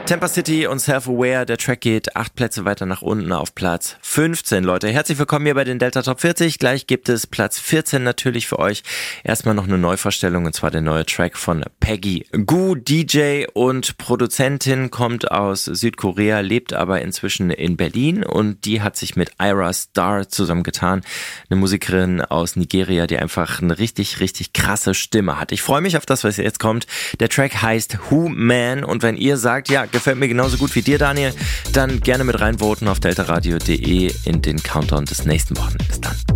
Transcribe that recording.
Tampa City und Self-Aware, der Track geht 8 Plätze weiter nach unten auf Platz 15, Leute. Herzlich willkommen hier bei den Delta Top 40. Gleich gibt es Platz 14 natürlich für euch. Erstmal noch eine Neuvorstellung, und zwar der neue Track von Peggy Gou, DJ und Produzentin, kommt aus Südkorea, lebt aber inzwischen in Berlin, und die hat sich mit Ira Star zusammengetan. Eine Musikerin aus Nigeria, die einfach eine richtig, richtig krasse Stimme hat. Ich freue mich auf das, was jetzt kommt. Der Track heißt Who Man, und wenn ihr sagt, ja, gefällt mir genauso gut wie dir, Daniel, dann gerne mit reinvoten auf deltaradio.de in den Countdown des nächsten Wochenendes dann.